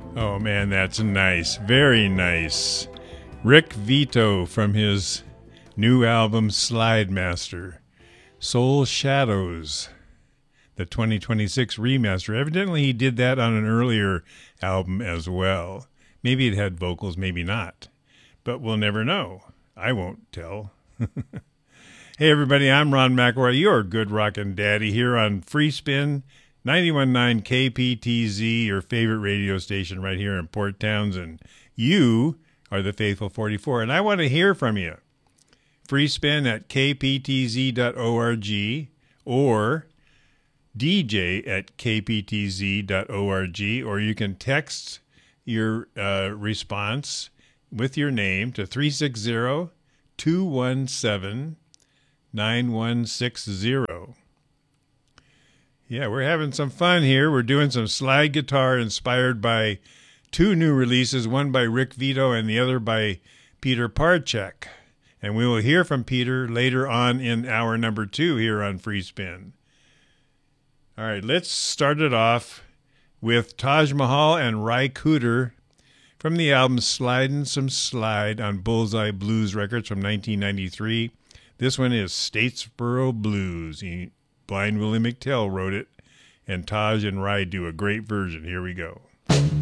Oh man, that's nice. Very nice. Rick Vito from his new album Slide Master. Soul Shadows, the 2026 remaster. Evidently he did that on an earlier album as well. Maybe it had vocals, maybe not. But we'll never know. I won't tell. Hey everybody, I'm Ron McElroy, your good rockin' daddy here on Free Spin 91.9 KPTZ, your favorite radio station right here in Port Townsend. You are the Faithful 44, and I want to hear from you. Free Spin at kptz.org or DJ at kptz.org, or you can text your response with your name to 360-217-9160. Yeah, we're having some fun here. We're doing some slide guitar inspired by two new releases, one by Rick Vito and the other by Peter Parchak. And we will hear from Peter later on in hour number 2 here on Free Spin. All right, let's start it off with Taj Mahal and Ry Cooder from the album Slidin' Some Slide on Bullseye Blues Records from 1993. This one is Statesboro Blues. Blind Willie McTell wrote it, and Taj and Ry do a great version. Here we go.